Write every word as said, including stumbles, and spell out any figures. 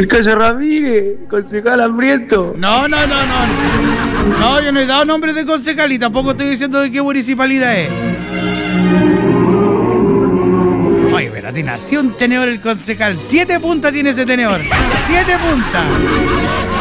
Calle Ramírez, concejal hambriento. No, no, no, no. No, yo no he dado nombre de concejal y tampoco estoy diciendo de qué municipalidad es. Oye, pero tiene así un tenedor el concejal. Siete puntas tiene ese tenedor. Siete puntas.